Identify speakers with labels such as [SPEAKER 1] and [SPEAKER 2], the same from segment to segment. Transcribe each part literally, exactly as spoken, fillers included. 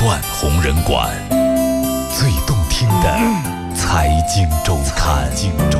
[SPEAKER 1] 冠红人馆，最动听的财经周刊。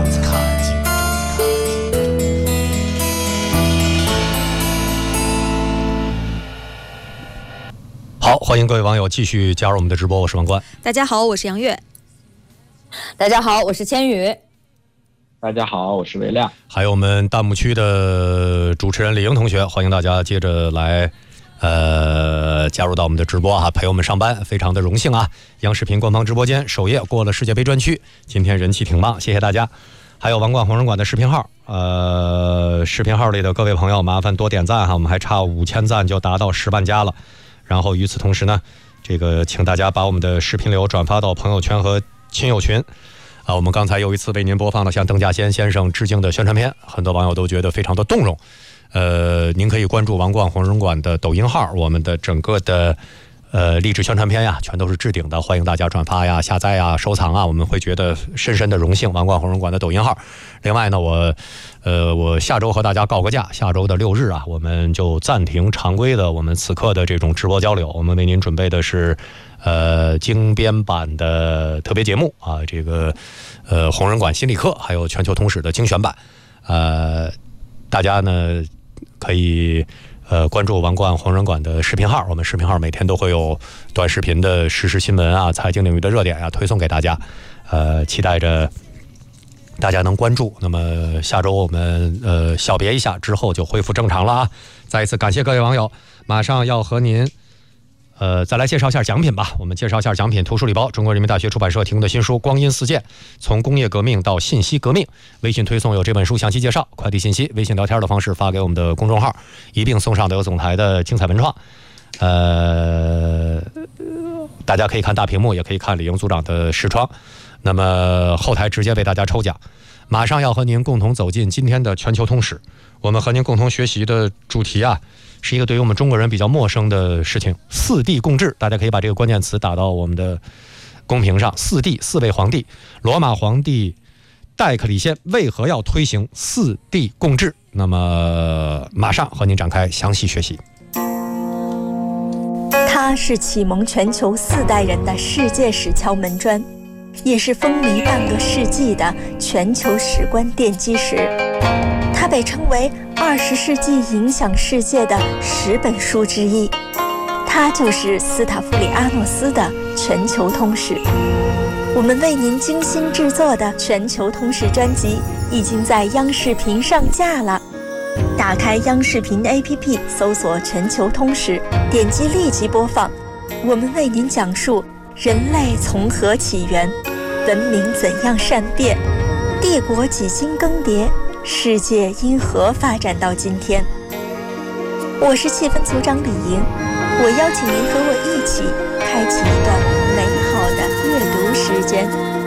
[SPEAKER 1] 好，欢迎各位网友继续加入我们的直播，我是王冠。
[SPEAKER 2] 大家好，我是杨月。
[SPEAKER 3] 大家好，我是千羽。
[SPEAKER 4] 大家好，我是维亮。
[SPEAKER 1] 还有我们弹幕区的主持人李莹同学，欢迎大家接着来呃加入到我们的直播啊，陪我们上班，非常的荣幸啊！央视频官方直播间首页过了世界杯专区，今天人气挺旺，谢谢大家。还有王冠红人馆的视频号，呃，视频号里的各位朋友，麻烦多点赞哈，我们还差五千赞就达到十万加了。然后与此同时呢，这个请大家把我们的视频流转发到朋友圈和亲友群。啊，我们刚才又一次为您播放了向邓稼先先生致敬的宣传片，很多网友都觉得非常的动容。呃，您可以关注王冠红人馆的抖音号，我们的整个的呃励志宣传片呀，全都是置顶的，欢迎大家转发呀、下载呀、收藏啊，我们会觉得深深的荣幸。王冠红人馆的抖音号。另外呢，我呃我下周和大家告个假，下周的六日啊，我们就暂停常规的我们此刻的这种直播交流，我们为您准备的是呃精编版的特别节目啊，这个呃红人馆心理课，还有全球通史的精选版，呃，大家呢可以呃关注王冠红人馆的视频号，我们视频号每天都会有短视频的时事新闻啊、财经领域的热点啊推送给大家，呃，期待着大家能关注。那么下周我们呃小别一下之后就恢复正常了啊！再一次感谢各位网友，马上要和您呃再来介绍一下奖品吧。我们介绍一下奖品：图书礼包，中国人民大学出版社提供的新书《光阴似箭：从工业革命到信息革命》，微信推送有这本书详细介绍，快递信息微信聊天的方式发给我们的公众号，一并送上的有总台的精彩文创。呃，大家可以看大屏幕，也可以看李莹组长的视窗。那么后台直接为大家抽奖。马上要和您共同走进今天的全球通史，我们和您共同学习的主题啊，是一个对于我们中国人比较陌生的事情，四帝共治。大家可以把这个关键词打到我们的公屏上，四帝，四位皇帝，罗马皇帝戴克里先为何要推行四帝共治？那么马上和您展开详细学习。
[SPEAKER 5] 他是启蒙全球四代人的世界史敲门砖，也是风靡半个世纪的全球史观奠基石。它被称为二十世纪影响世界的十本书之一。它就是斯塔夫里阿诺斯的《全球通史》。我们为您精心制作的《全球通史》专辑已经在央视频上架了。打开央视频 A P P， 搜索《全球通史》，点击立即播放。我们为您讲述人类从何起源，文明怎样善变，帝国几经更迭，世界因何发展到今天。我是气氛组长李莹，我邀请您和我一起开启一段美好的阅读时间。